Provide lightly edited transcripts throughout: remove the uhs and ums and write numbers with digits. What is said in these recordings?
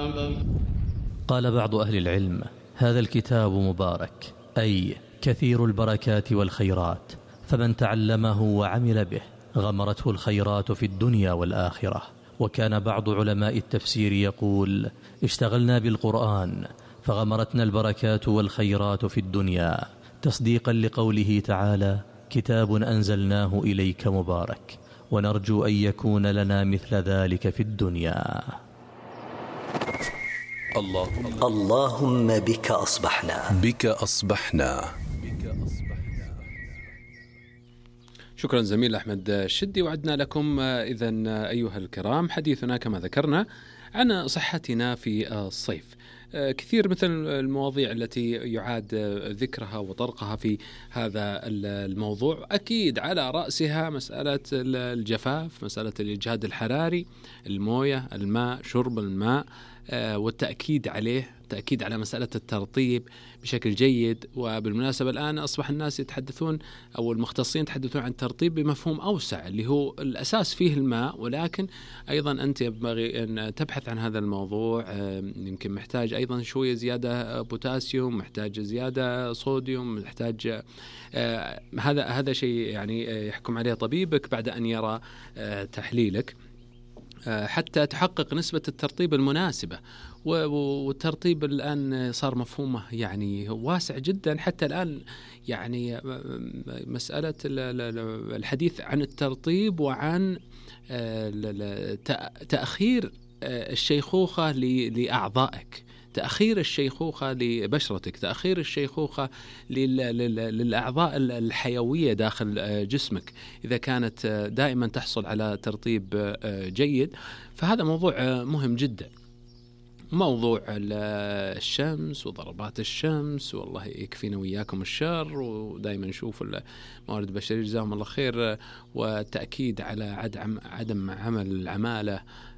قال بعض أهل العلم: هذا الكتاب مبارك، أي كثير البركات والخيرات، فمن تعلمه وعمل به غمرته الخيرات في الدنيا والآخرة. وكان بعض علماء التفسير يقول: اشتغلنا بالقرآن فغمرتنا البركات والخيرات في الدنيا، تصديقا لقوله تعالى: كتاب أنزلناه إليك مبارك، ونرجو أن يكون لنا مثل ذلك في الدنيا. اللهم بك أصبحنا. شكرا زميل أحمد الشدي. وعدنا لكم إذن أيها الكرام حديثنا كما ذكرنا عن صحتنا في الصيف. كثير مثل المواضيع التي يعاد ذكرها وطرقها في هذا الموضوع، أكيد على رأسها مسألة الجفاف، مسألة الإجهاد الحراري، الموية، الماء، شرب الماء، والتأكيد عليه، تأكيد على مسألة الترطيب بشكل جيد. وبالمناسبة الآن أصبح الناس يتحدثون أو المختصين يتحدثون عن الترطيب بمفهوم أوسع اللي هو الأساس فيه الماء، ولكن أيضا أنت ينبغي أن تبحث عن هذا الموضوع. يمكن محتاج أيضا شوية زيادة بوتاسيوم، محتاج زيادة صوديوم، محتاج هذا شيء يعني يحكم عليه طبيبك بعد أن يرى تحليلك حتى تحقق نسبة الترطيب المناسبة. والترطيب الآن صار مفهومه يعني واسع جدا، حتى الآن يعني مسألة الحديث عن الترطيب وعن تأخير الشيخوخة لأعضائك، تأخير الشيخوخة لبشرتك، تأخير الشيخوخة للأعضاء الحيوية داخل جسمك إذا كانت دائما تحصل على ترطيب جيد. فهذا موضوع مهم جدا، موضوع الشمس وضربات الشمس، والله يكفينا وياكم الشر، ودائما نشوف الموارد البشرية جزاهم الله خير، والتأكيد على عدم عمل العمالة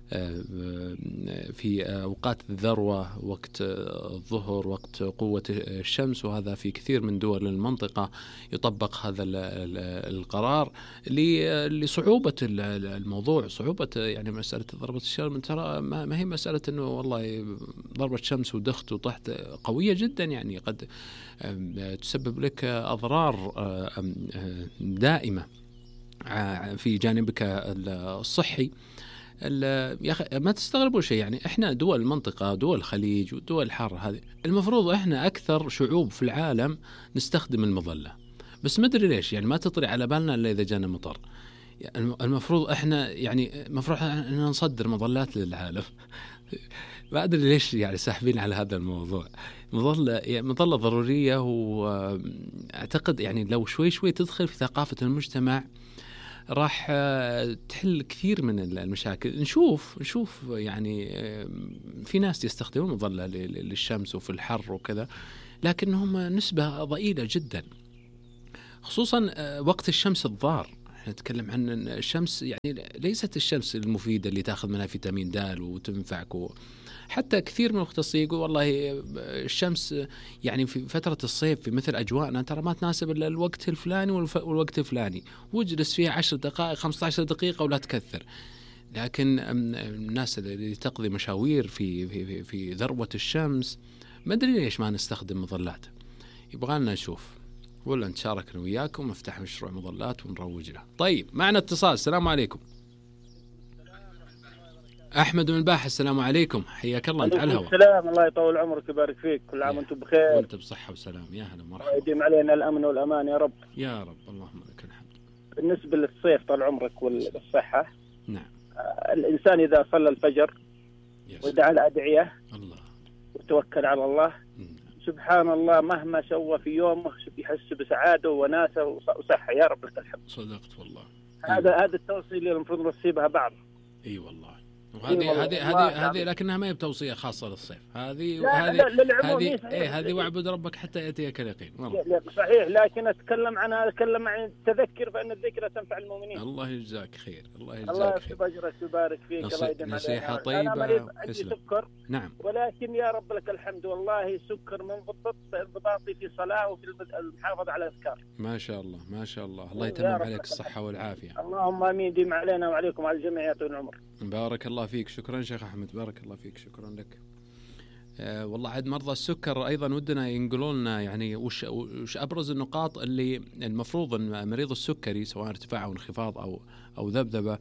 في أوقات الذروة، وقت الظهر، وقت قوة الشمس. وهذا في كثير من دول المنطقة يطبق هذا القرار لصعوبة الموضوع، صعوبة يعني مسألة ضربة الشمس. ترى ما هي مسألة أنه والله ضربة شمس ودخت وطحت، قوية جدا، يعني قد تسبب لك أضرار دائمة في جانبك الصحي. يا أخي ما تستغربوا شيء، يعني إحنا دول المنطقة، دول الخليج ودول الحارة هذه، المفروض إحنا أكثر شعوب في العالم نستخدم المظلة، بس ما أدري ليش يعني ما تطري على بالنا إلا إذا جانا مطر. يعني المفروض إحنا يعني مفروض إحنا نصدر مظلات للعالم. ما أدري ليش يعني ساحبين على هذا الموضوع. مظلة ضرورية، وأعتقد يعني لو شوي تدخل في ثقافة المجتمع راح تحل كثير من المشاكل. نشوف يعني في ناس يستخدمون مظلة للشمس وفي الحر وكذا، لكنهم نسبة ضئيلة جدا، خصوصا وقت الشمس الضار. نتكلم عن الشمس، يعني ليست الشمس المفيدة اللي تأخذ منها فيتامين د وتنفعك. حتى كثير من المختصين يقول والله الشمس يعني في فترة الصيف في مثل أجواءنا ترى ما تناسب إلا الوقت الفلاني والوقت الفلاني، واجلس فيها 10 دقائق 15 دقيقة ولا تكثر. لكن الناس اللي تقضي مشاوير في ذروة الشمس ما أدري ليش ما نستخدم مظلات. يبغى لنا نشوف ولا نتشارك وياكم نفتح مشروع مظلات ونروج له. طيب معنا اتصال. السلام عليكم. أحمد من الباحث. السلام عليكم، حياك الله. أنت على الهواء. السلام، الله يطول عمرك ويبارك فيك، كل عام وأنتم بخير وأنت بصحة وسلام. يا هلا مرحبا. يديم علينا الأمن والأمان يا رب. يا رب، اللهم لك الحمد. بالنسبة للصيف طال عمرك والصحة، نعم، الإنسان إذا صلى الفجر ودعا الأدعية الله وتوكل على الله، سبحان الله مهما سوى في يومه يحس بسعادة وناسة وصحة. يا رب لك الحمد. صدقت والله. هذا التوصية اللي المفروض نصيبها بعض. اي والله. وهذه لكنها ما هي بتوصية خاصة للصيف. هذه واعبد ربك حتى يأتيك اليقين. صحيح، لكن أتكلم عن التذكر، فإن الذكرى تنفع المؤمنين. الله يجزاك خير. الله يكتب أجرك ويبارك فيك. الله يديم عليك. نصيحة طيبة. أنا عندي سكر. نعم. ولكن يا رب لك الحمد، والله سكر من انضباطي في صلاة وفي المحافظة على الأذكار. ما شاء الله ما شاء الله. الله يتمم عليك الصحة والعافية. اللهم آمين. ديم علينا وعليكم وعلى الجميع، يا طويل العمر. بارك الله فيك. شكرا شيخ أحمد، بارك الله فيك، شكرا لك. والله عاد مرضى السكر أيضا ودنا ينقلوا لنا يعني وش أبرز النقاط اللي المفروض أن مريض السكري سواء ارتفاع أو انخفاض أو ذبذبة،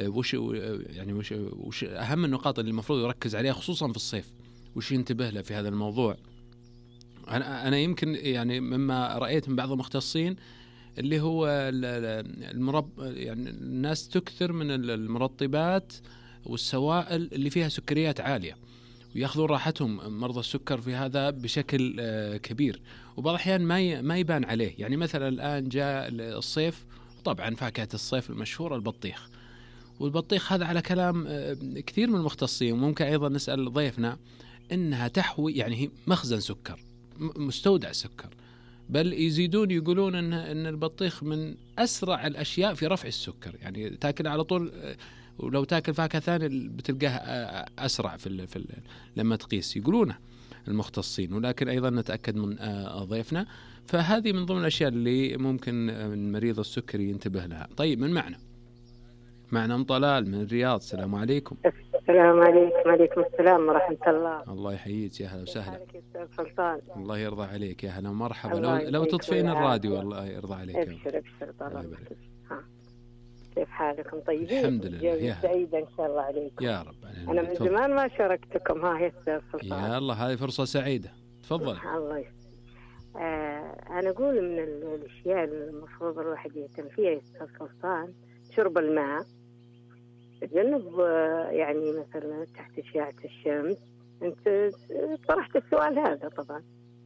وش أهم النقاط اللي المفروض يركز عليها خصوصا في الصيف، وش ينتبه له في هذا الموضوع؟ أنا يمكن يعني مما رأيت من بعض المختصين اللي هو يعني الناس تكثر من المرطبات والسوائل اللي فيها سكريات عالية، ويأخذون راحتهم مرضى السكر في هذا بشكل كبير، وبعض الأحيان ما يبان عليه. يعني مثلا الآن جاء الصيف، طبعا فاكهة الصيف المشهورة البطيخ، والبطيخ هذا على كلام كثير من المختصين، ممكن أيضا نسأل ضيفنا إنها تحوي يعني هي مخزن سكر، مستودع سكر، بل يزيدون يقولون إن البطيخ من أسرع الأشياء في رفع السكر، يعني تأكل على طول، ولو تأكل فاكهة ثانية بتلقاها أسرع لما تقيس، يقولونه المختصين. ولكن أيضا نتأكد من ضيفنا، فهذه من ضمن الأشياء اللي ممكن مريض السكري ينتبه لها. طيب من معنا أم طلال من الرياض. السلام عليكم. السلام عليكم. وعليكم السلام ورحمة الله. الله يحييك، يا هلا وسهلا. سلطان. الله يرضى عليك، يا هلا ومرحبا. لو تطفئين الراديو الله يرضى عليك. ابشر طال. كيف حالكم؟ طيبين؟ الحمد لله. سعيدة إن شاء الله عليكم. يا رب. أنا من زمان ما شاركتكم. ها يا أستاذ سلطان. يا الله، هذه فرصة سعيدة، تفضل. الله يسلمك. أنا أقول من الأشياء المفروض الواحد يهتم فيها يا أستاذ سلطان شرب الماء، تجنب يعني مثلا تحت أشعة الشمس. أنت طرحت السؤال هذا طبعا.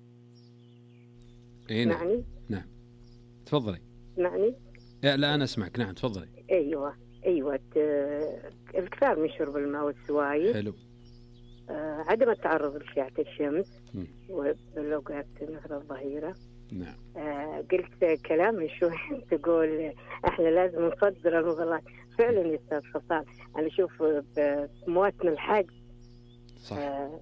نعم. تفضلي. معني؟ لا أنا أسمعك. نعم تفضلي. أيوة الكثار من شرب الماء والسوائل. حلو. عدم التعرض لأشعة الشمس وبالأوقات مثل الظهيرة. نعم. قلت كلام من شوي تقول احنا لازم نصدر المظلات. فعلا يا استاذ سلطان، انا اشوف بمواسم الحج صح.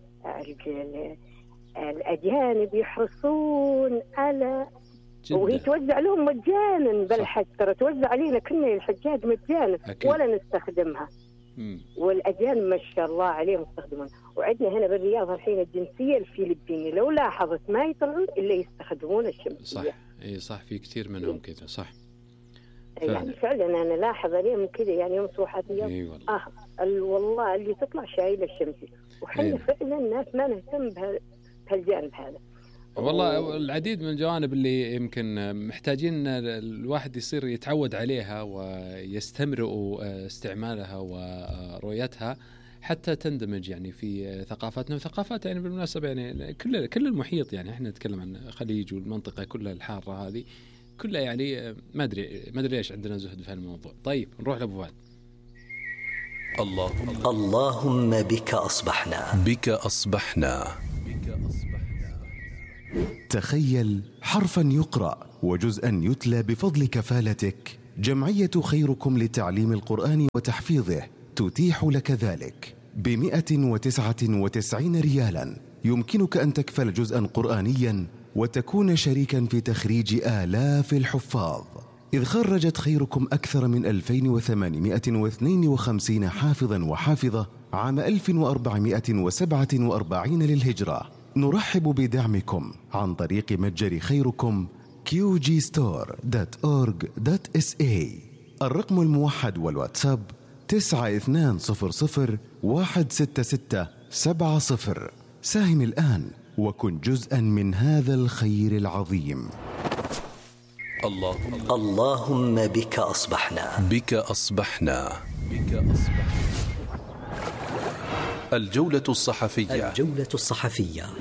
الاجانب يحرصون على جدا. وهي توزع لهم مجانا بالحج، ترى توزع علينا كنا الحجاج مجانا ولا نستخدمها. والأجانب ما شاء الله عليهم يستخدمون. وعندنا هنا بالرياض الحين الجنسية الفلبينية لو لاحظت ما يطلعون إلا يستخدمون الشمسية. صح. إيه صح، في كثير منهم كذا. صح. يعني فعلا أنا لاحظ عليهم كذا، يعني يوم تروح الرياض والله اللي تطلع شايلة الشمسية، وحنا فعلا الناس ما نهتم بهالجانب هذا. والله العديد من الجوانب اللي يمكن محتاجين الواحد يصير يتعود عليها ويستمر استعمالها ورؤيتها حتى تندمج يعني في ثقافتنا وثقافات. يعني بالمناسبة يعني كل المحيط، يعني احنا نتكلم عن الخليج والمنطقة كلها الحارة هذه كلها، يعني ما ادري ليش عندنا زهد في هالموضوع. طيب نروح لأبو فهد. اللهم بك أصبحنا. تخيل حرفا يقرأ وجزءا يتلى بفضل كفالتك. جمعية خيركم لتعليم القرآن وتحفيظه تتيح لك ذلك ب199 ريالا. يمكنك أن تكفل جزءا قرآنيا وتكون شريكا في تخريج آلاف الحفاظ، إذ خرجت خيركم أكثر من 2852 حافظا وحافظة عام 1447 للهجرة. نرحب بدعمكم عن طريق متجر خيركم qgstore.org.sa. الرقم الموحد والواتساب 9200166770. ساهم الآن وكن جزءا من هذا الخير العظيم. اللهم بك أصبحنا. الجولة الصحفية.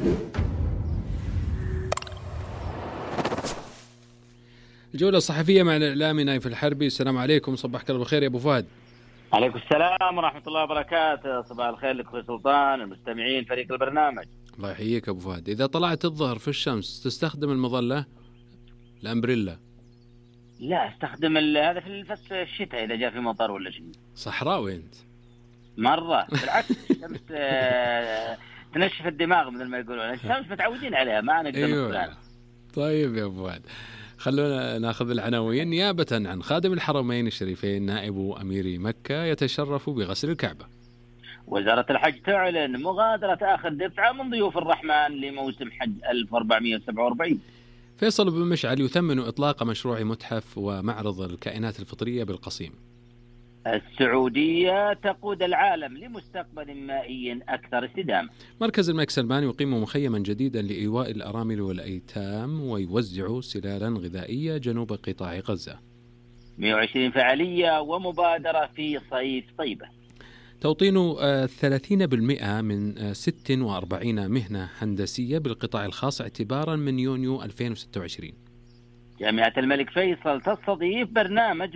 الجولة الصحفية مع الإعلامي نايف الحربي. السلام عليكم، صباحك الله بالخير يا أبو فهد. عليكم السلام ورحمة الله وبركاته. صباح الخير لك أخوي سلطان، المستمعين، فريق البرنامج. الله يحييك أبو فهد. إذا طلعت الظهر في الشمس تستخدم المظلة الأمبريلا؟ لا استخدم هذا في فصل الشتاء إذا جاء في مطر ولا شيء. صحراوي أنت مرة بالعكس. الشمس تنشف الدماغ مثل ما يقولون. الشمس متعودين عليها ما نقدر نقول. طيب يا أبو فهد، خلونا ناخذ العناوين. نيابة عن خادم الحرمين الشريفين نائب أمير مكة يتشرف بغسل الكعبة. وزارة الحج تعلن مغادرة آخر دفعة من ضيوف الرحمن لموسم حج 1447. فيصل بن مشعل يثمن إطلاق مشروع متحف ومعرض الكائنات الفطرية بالقصيم. السعودية تقود العالم لمستقبل مائي أكثر استدامة. مركز الملك سلمان يقيم مخيما جديدا لإيواء الأرامل والأيتام ويوزع سلالا غذائية جنوب قطاع غزة. 120 فعالية ومبادرة في صيف طيبة. توطين 30% من 46 مهنة هندسية بالقطاع الخاص اعتبارا من يونيو 2026. جامعة الملك فيصل تستضيف برنامج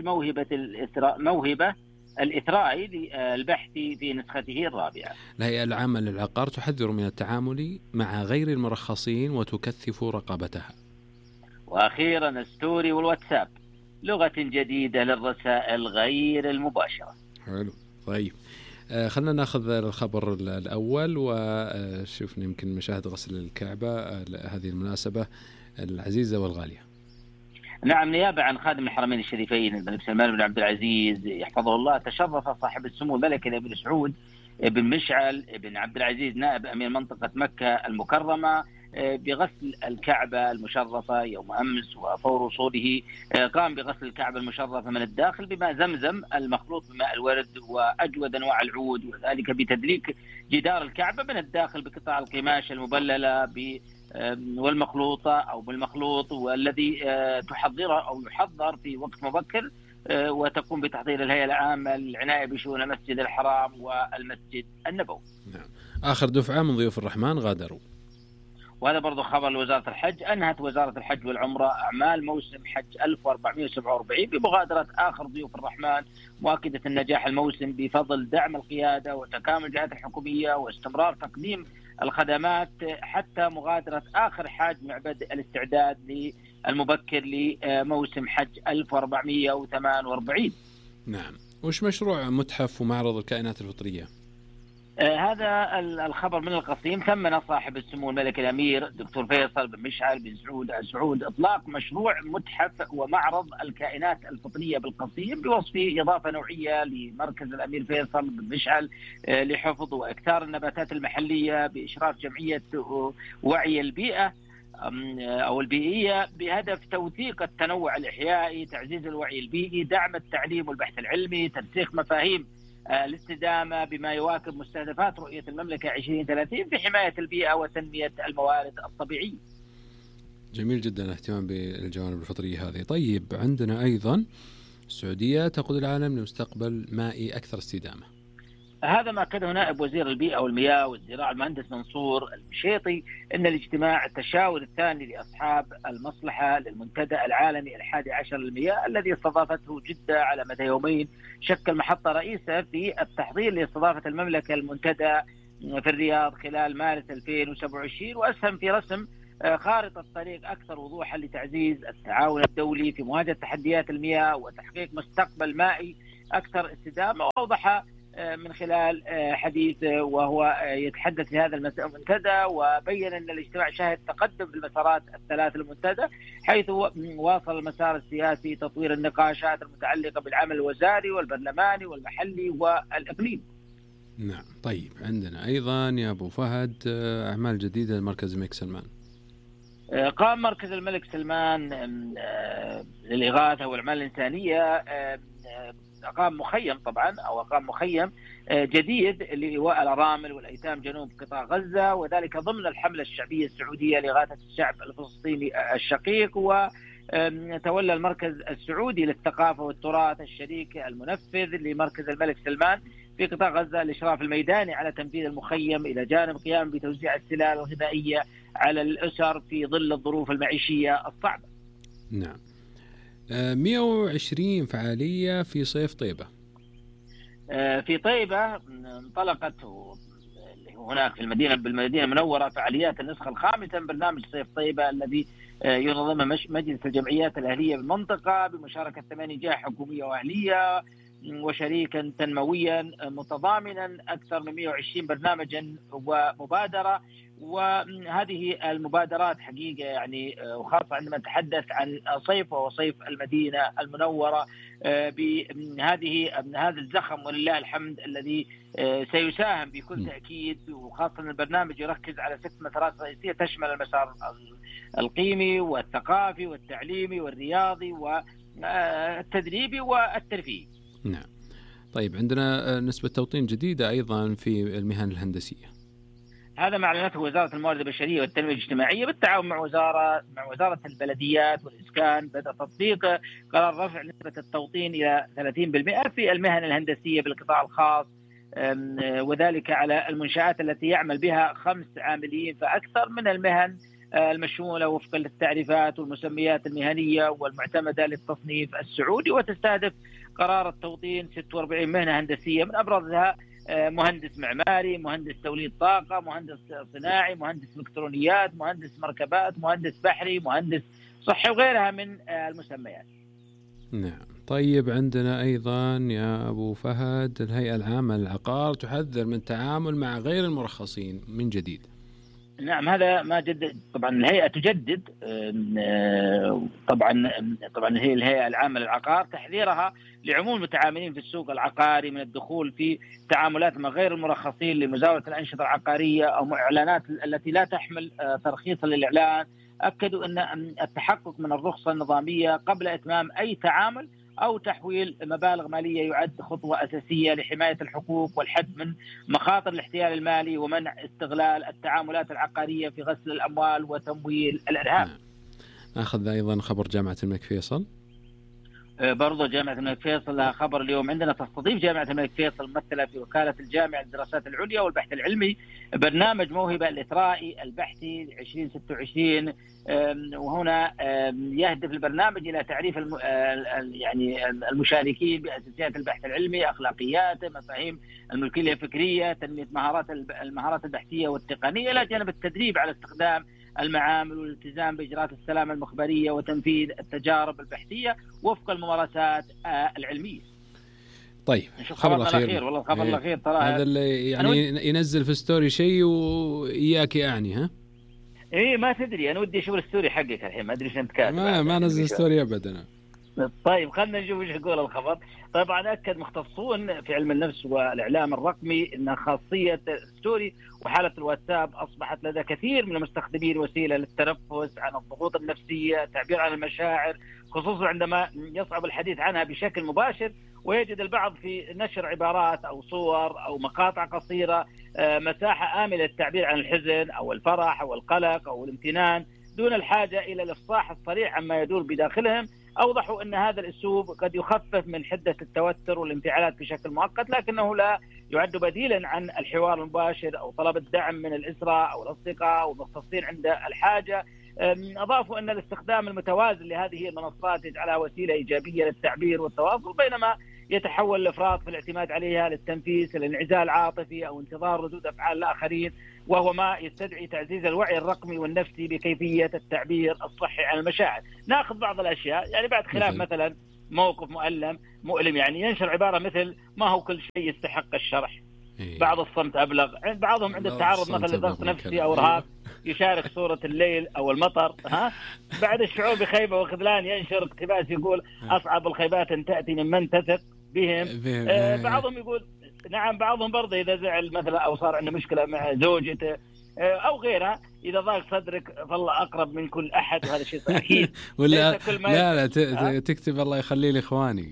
موهبة الإثراء للبحث في نسخته الرابعة. الهيئة العامة للعقار تحذر من التعامل مع غير المرخصين وتكثف رقابتها. وأخيرا الستوري والواتساب لغة جديدة للرسائل غير المباشرة. حلو. طيب خلنا ناخذ الخبر الأول وشوفنا يمكن مشاهد غسل الكعبة هذه المناسبة العزيزة والغالية. نعم، نيابة عن خادم الحرمين الشريفين الملك سلمان بن عبد العزيز يحفظه الله، تشرف صاحب السمو الملكي الأمير سعود بن مشعل بن عبد العزيز نائب أمير منطقة مكة المكرمة بغسل الكعبة المشرفة يوم أمس. وفور وصوله قام بغسل الكعبة المشرفة من الداخل بماء زمزم المخلوط بماء الورد وأجود أنواع العود، وذلك بتدليك جدار الكعبة من الداخل بقطع القماش المبللة والمخلوطة أو بالمخلوط، والذي تحضره أو يحضر في وقت مبكر، وتقوم بتحضير الهيئة العامة للعناية بشؤون المسجد الحرام والمسجد النبوي. نعم. آخر دفعة من ضيوف الرحمن غادروا. وهذا برضو خبر لوزارة الحج. أنهت وزارة الحج والعمرة أعمال موسم حج 1447 بمغادرة آخر ضيوف الرحمن، مؤكدة النجاح الموسم بفضل دعم القيادة وتكامل الجهات الحكومية واستمرار تقديم الخدمات حتى مغادرة آخر حاج مع بدء الاستعداد المبكر لموسم حج 1448. نعم. وش مشروع متحف ومعرض الكائنات الفطرية؟ هذا الخبر من القصيم. ثمن صاحب السمو الملكي الأمير دكتور فيصل بن مشعل بن سعود إطلاق مشروع متحف ومعرض الكائنات الفطرية بالقصيم بوصفه إضافة نوعية لمركز الأمير فيصل بن مشعل لحفظ وإكثار النباتات المحلية بإشراف جمعية وعي البيئة أو البيئية بهدف توثيق التنوع الإحيائي، تعزيز الوعي البيئي، دعم التعليم والبحث العلمي، ترسيخ مفاهيم الاستدامة بما يواكب مستهدفات رؤية المملكة 2030 في حماية البيئة وتنمية الموارد الطبيعية. جميل جدا الاهتمام بالجوانب الفطرية هذه. طيب عندنا أيضا السعودية تقود العالم لمستقبل مائي أكثر استدامة. هذا ما أكده نائب وزير البيئة والمياه والزراعة المهندس منصور المشيطي أن الاجتماع التشاور الثاني لأصحاب المصلحة للمنتدى العالمي 11 للمياه الذي استضافته جدة على مدى يومين شكل محطة رئيسة في التحضير لاستضافة المملكة المنتدى في الرياض خلال مارس 2027، وأسهم في رسم خارطة طريق أكثر وضوحا لتعزيز التعاون الدولي في مواجهة تحديات المياه وتحقيق مستقبل مائي أكثر استدامة. وأوضح من خلال حديث وهو يتحدث في هذا المنتدى، وبين أن الاجتماع شهد تقدم في المسارات الثلاث المنتدى، حيث واصل المسار السياسي تطوير النقاشات المتعلقة بالعمل الوزاري والبرلماني والمحلي والإقليمي. نعم. طيب عندنا أيضا يا أبو فهد أعمال جديدة لمركز الملك سلمان. قام مركز الملك سلمان للإغاثة والأعمال الإنسانية أقام مخيم جديد لإيواء الأرامل والأيتام جنوب قطاع غزة، وذلك ضمن الحملة الشعبية السعودية لإغاثة الشعب الفلسطيني الشقيق. وتولى المركز السعودي للثقافة والتراث الشريك المنفذ لمركز الملك سلمان في قطاع غزة الإشراف الميداني على تنفيذ المخيم، إلى جانب قيام بتوزيع السلال الغذائية على الأسر في ظل الظروف المعيشية الصعبة. نعم. 120 فعالية في صيف طيبة. في طيبة انطلقت هناك في بالمدينة المنورة فعاليات النسخة الخامسة من برنامج صيف طيبة الذي ينظمه مجلس الجمعيات الأهلية بالمنطقة بمشاركة 8 جهات حكومية وأهلية وشريكا تنمويا متضامنا أكثر من 120 برنامجا ومبادرة. وهذه المبادرات حقيقة يعني وخاصة عندما نتحدث عن صيف وصيف المدينة المنورة بهذا الزخم ولله الحمد الذي سيساهم بكل تأكيد، وخاصة البرنامج يركز على 6 مسارات رئيسية تشمل المسار القيمي والثقافي والتعليمي والرياضي والتدريبي والترفيهي. نعم. طيب عندنا نسبة توطين جديدة أيضا في المهن الهندسية. هذا ما أعلنته وزارة الموارد البشرية والتنمية الاجتماعية بالتعاون مع وزارة البلديات والإسكان، بدأ تطبيق قرار رفع نسبة التوطين إلى 30% في المهن الهندسية بالقطاع الخاص، وذلك على المنشآت التي يعمل بها 5 عاملين فأكثر من المهن المشمولة وفقا للتعريفات والمسميات المهنية والمعتمدة للتصنيف السعودي. وتستهدف قرار التوطين 46 مهنة هندسية، من أبرزها مهندس معماري، مهندس توليد طاقة، مهندس صناعي، مهندس إلكترونيات، مهندس مركبات، مهندس بحري، مهندس صحي، وغيرها من المسميات. نعم. طيب عندنا أيضا يا أبو فهد الهيئة العامة للعقار تحذر من التعامل مع غير المرخصين من جديد. نعم، هذا ما جدد. طبعا الهيئة تجدد، طبعا هي الهيئة العامة للعقار تحذيرها لعموم المتعاملين في السوق العقاري من الدخول في تعاملات مع غير المرخصين لمزاولة الأنشطة العقارية أو إعلانات التي لا تحمل ترخيصا للإعلان. أكدوا أن التحقق من الرخصة النظامية قبل إتمام أي تعامل أو تحويل مبالغ مالية يعد خطوة أساسية لحماية الحقوق والحد من مخاطر الاحتيال المالي ومنع استغلال التعاملات العقارية في غسل الأموال وتمويل الإرهاب. أخذ أيضا خبر جامعة الملك فيصل. برضو جامعة الملك فيصل لها خبر اليوم. عندنا تستضيف جامعة الملك فيصل ممثلة في وكالة الجامعة للدراسات العليا والبحث العلمي برنامج موهبة الإثرائي البحثي 2026، وهنا يهدف البرنامج إلى تعريف يعني المشاركين بأساسيات البحث العلمي، أخلاقياته، مفاهيم الملكية الفكرية، تنمية المهارات البحثية والتقنية، إلى جانب التدريب على استخدام المعامل والالتزام بإجراءات السلامة المخبرية وتنفيذ التجارب البحثية وفق الممارسات العلمية. طيب خبر الأخير والله الخبر الأخير ترى هذا اللي يعني ينزل في ستوري شيء وإياك يعني ها؟ إيه ما تدري، أنا ودي أشوف الستوري حقك الحين، ما أدري شو أنت كاتب. ما نزل ستوري أبدا. طيب خلنا نشوف ايش يقول الخبر. طبعا أكد مختصون في علم النفس والإعلام الرقمي أن خاصية ستوري وحالة الواتساب أصبحت لدى كثير من المستخدمين وسيلة للتنفس عن الضغوط النفسية، تعبير عن المشاعر، خصوصا عندما يصعب الحديث عنها بشكل مباشر، ويجد البعض في نشر عبارات أو صور أو مقاطع قصيرة مساحة آمنة للتعبير عن الحزن أو الفرح أو القلق أو الامتنان دون الحاجة إلى الإفصاح الصريح عما يدور بداخلهم. أوضحوا أن هذا الأسلوب قد يخفف من حدة التوتر والانفعالات بشكل مؤقت، لكنه لا يعد بديلا عن الحوار المباشر أو طلب الدعم من الأسرة أو الأصدقاء أو المختصين عند الحاجة. أضافوا أن الاستخدام المتوازن لهذه المنصات يجعلها وسيلة إيجابية للتعبير والتواصل، بينما يتحول الإفراط في الاعتماد عليها للتنفيس، الانعزال عاطفي أو انتظار ردود أفعال الآخرين، وهو ما يستدعي تعزيز الوعي الرقمي والنفسي بكيفية التعبير الصحي عن المشاعر. نأخذ بعض الأشياء يعني بعد خلاف مثلا موقف مؤلم يعني ينشر عبارة مثل ما هو كل شيء يستحق الشرح، بعض الصمت أبلغ. بعضهم عند التعرض مثلا لضغط نفسي أو إرهاق يشارك صورة الليل أو المطر. بعد الشعور بخيبة وخذلان ينشر اقتباس يقول أصعب الخيبات أن تأتي ممن تثق بهم. بعضهم يقول نعم، بعضهم برضه إذا زعل مثلا أو صار عنده مشكلة مع زوجته أو غيرها، إذا ضاق صدرك فالله أقرب من كل أحد، وهذا شيء أكيد. ولا لا تكتب الله يخلي لي إخواني.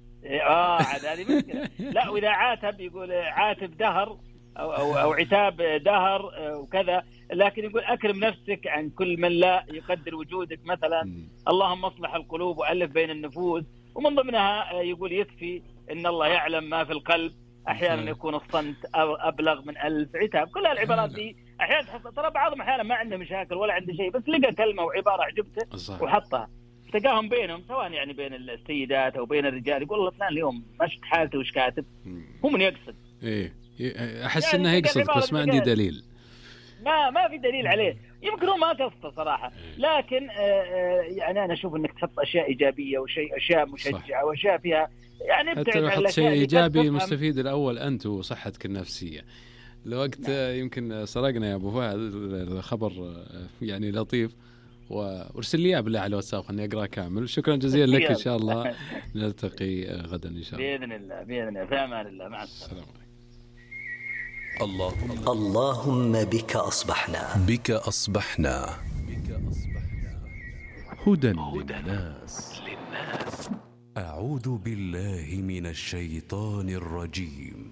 عاد هذه مشكلة. لا، وإذا عاتب يقول عاتب دهر أو عتاب دهر وكذا، لكن يقول أكرم نفسك عن كل من لا يقدر وجودك مثلا. اللهم اصلح القلوب وألف بين النفوس، ومن ضمنها يقول يكفي إن الله يعلم ما في القلب، أحيانا يكون الصمت أبلغ من 1000 عتاب. كل العبارات دي أحيانا ترى بعضهم أحيانا ما عنده مشاكل ولا عنده شيء، بس لقى كلمة وعبارة عجبته وحطها. تلقاهم بينهم سواء يعني بين السيدات أو بين الرجال، يقول الله فلان اليوم ما شفت حالته وش كاتب، هو من يقصد. أحس يعني إنه يقصد بس ما عندي دليل. ما في دليل عليه، يمكن هو ما قصده صراحة، لكن يعني أنا أشوف إنك تحط أشياء إيجابية أشياء مشجعة وأشياء فيها يعني حتى لو حط شيء إيجابي مستفيد الأول أنت وصحتك النفسية. الوقت يمكن سرقنا يا أبو فهد الخبر يعني لطيف، وارسل لي بالله على الواتساب خلني أقرأ كامل. شكرا جزيلا لك، إن شاء الله نلتقي غدا إن شاء الله بإذن الله. في أمان الله، مع السلامة. اللهم بك أصبحنا. بك أصبحنا. هدى للناس. أعوذ بالله من الشيطان الرجيم.